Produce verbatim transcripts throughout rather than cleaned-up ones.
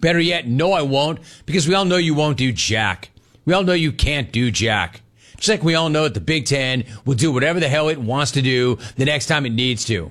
Better yet, no, I won't, because we all know you won't do jack. We all know you can't do jack. Just like we all know that the Big Ten will do whatever the hell it wants to do the next time it needs to.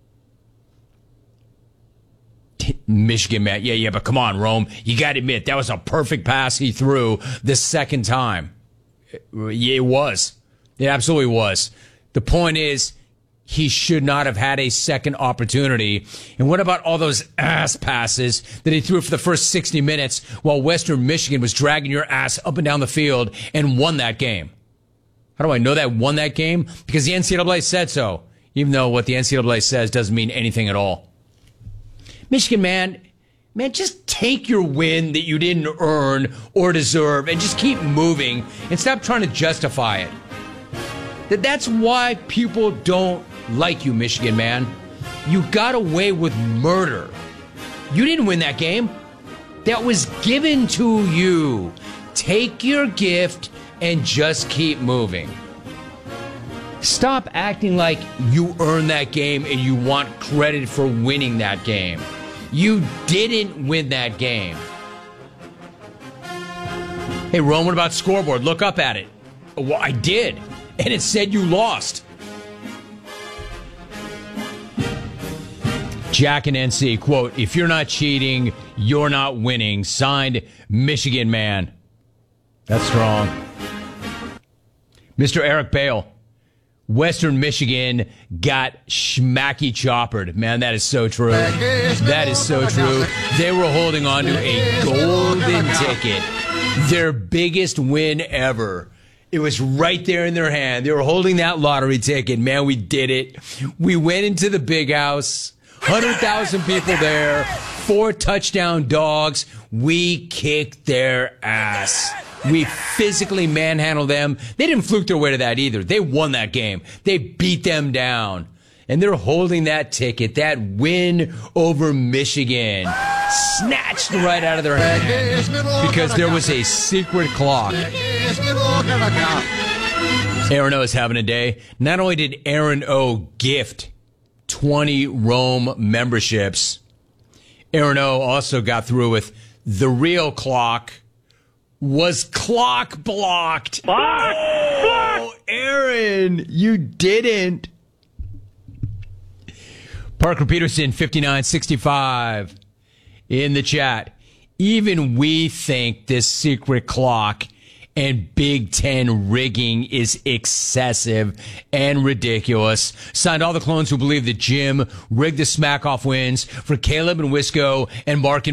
Michigan, man. Yeah, yeah, but come on, Rome. You got to admit, that was a perfect pass he threw the second time. Yeah, it was. It absolutely was. The point is, he should not have had a second opportunity. And what about all those ass passes that he threw for the first sixty minutes while Western Michigan was dragging your ass up and down the field and won that game? How do I know that won that game? Because the N C double A said so, even though what the N C double A says doesn't mean anything at all. Michigan, man, man, just take your win that you didn't earn or deserve and just keep moving and stop trying to justify it. That That's why people don't like you, Michigan, man. You got away with murder. You didn't win that game. That was given to you. Take your gift and just keep moving. Stop acting like you earned that game and you want credit for winning that game. You didn't win that game. Hey, Rome, what about scoreboard? Look up at it. Well, I did, and it said you lost. Jack and N C, quote, if you're not cheating, you're not winning. Signed, Michigan man. That's strong. Mister Eric Bale. Western Michigan got schmacky choppered. Man, that is so true. That is so true. They were holding on to a golden ticket. Their biggest win ever. It was right there in their hand. They were holding that lottery ticket. Man, we did it. We went into the big house. one hundred thousand people there. Four touchdown dogs. We kicked their ass. We physically manhandled them. They didn't fluke their way to that either. They won that game. They beat them down. And they're holding that ticket, that win over Michigan, snatched right out of their hand because there was a secret clock. Aaron O is having a day. Not only did Aaron O gift twenty Rome memberships, Aaron O also got through with the real clock was clock blocked. Block! Oh, Block! Aaron, you didn't. Parker Peterson, fifty-nine sixty-five in the chat. Even we think this secret clock and Big Ten rigging is excessive and ridiculous. Signed all the clones who believe that Jim rigged the smack-off wins for Caleb and Wisco and Mark and